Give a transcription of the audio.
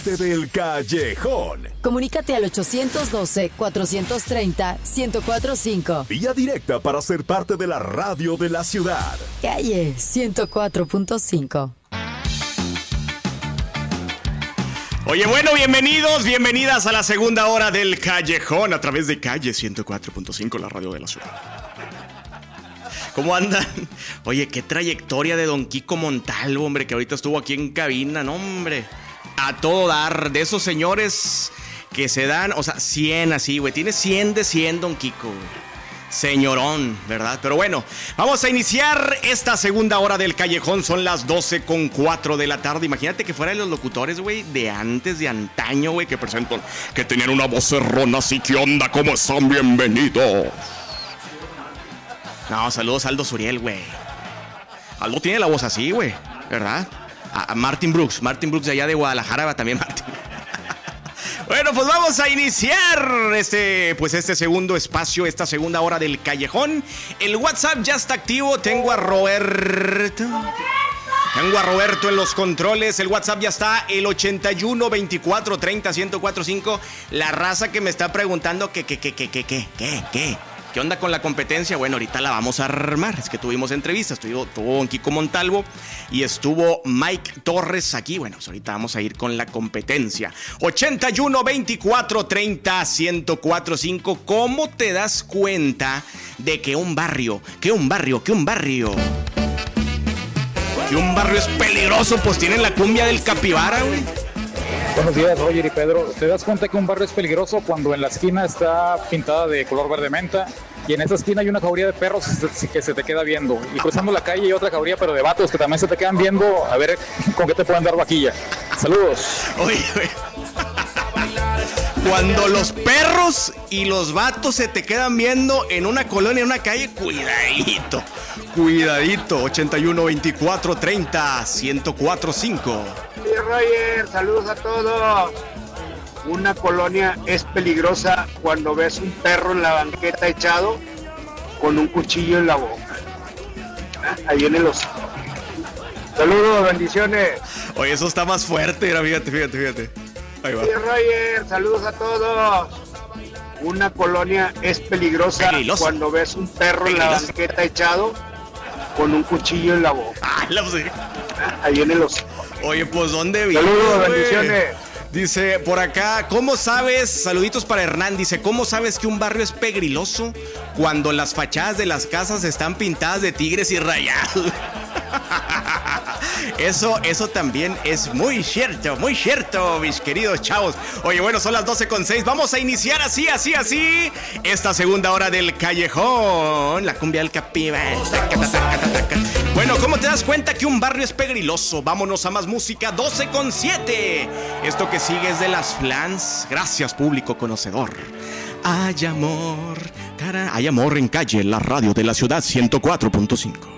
Del Callejón. Comunícate al 812-430-1045. Vía directa para ser parte de la radio de la ciudad. Calle 104.5. Oye, bueno, bienvenidas a la segunda hora del Callejón a través de Calle 104.5, la radio de la ciudad. ¿Cómo andan? Oye, qué trayectoria de Don Kiko Montalvo, hombre, que ahorita estuvo aquí en cabina, no, hombre. A todo dar, de esos señores que se dan, o sea, 100 así, güey. Tiene 100 de 100, Don Kiko, güey. Señorón, ¿verdad? Pero bueno, vamos a iniciar esta segunda hora del Callejón. Son las 12:04 de la tarde. Imagínate que fueran los locutores, güey, de antes, de antaño, güey, que presentan, que tenían una vocerrona así. ¿Qué onda? ¿Cómo están? Bienvenidos. No, saludos a Aldo Suriel, güey. Aldo tiene la voz así, güey, ¿verdad? A Martin Brooks de allá de Guadalajara, también Martin. Bueno, pues vamos a iniciar este segundo espacio, esta segunda hora del Callejón. El WhatsApp ya está activo, tengo a Roberto en los controles. El WhatsApp ya está, el 81 24 30 1045. La raza que me está preguntando ¿qué onda con la competencia? Bueno, ahorita la vamos a armar. Es que tuvimos entrevistas. Estuvo Don Kiko Montalvo y estuvo Mike Torres aquí. Bueno, pues ahorita vamos a ir con la competencia. 81 24 30 1045. ¿Cómo te das cuenta de que un barrio es peligroso? Pues tienen la cumbia del Capibara, güey. Buenos días, Roger y Pedro. ¿Te das cuenta que un barrio es peligroso cuando en la esquina está pintada de color verde menta y en esa esquina hay una jauría de perros que se te queda viendo? Y cruzando la calle hay otra jauría, pero de vatos que también se te quedan viendo a ver con qué te pueden dar vaquilla. Saludos. Oye. Cuando los perros y los vatos se te quedan viendo en una colonia, en una calle, cuidadito. 81 24 30 1045. Sí, Roger, saludos a todos. Una colonia es peligrosa cuando ves un perro en la banqueta echado con un cuchillo en la boca. Ahí viene el hocico. Saludos, bendiciones. Oye, eso está más fuerte, mira, fíjate. Ahí va. Sí, Roger, saludos a todos. Una colonia es peligrosa cuando ves un perro en la banqueta echado con un cuchillo en la boca. Ahí viene el hocico. Oye, pues ¿dónde vives? Saludos, bendiciones. Dice por acá, ¿cómo sabes? Saluditos para Hernán, dice, ¿cómo sabes que un barrio es peligroso? Cuando las fachadas de las casas están pintadas de tigres y rayados. Eso también es muy cierto, mis queridos chavos. Oye, bueno, son las 12:06. Vamos a iniciar así, esta segunda hora del Callejón. La cumbia del Capibara. Bueno, ¿cómo te das cuenta que un barrio es peligroso? Vámonos a más música, 12:07. Esto que sigue es de las Flans. Gracias, público conocedor. Hay amor en calle, la radio de la ciudad 104.5.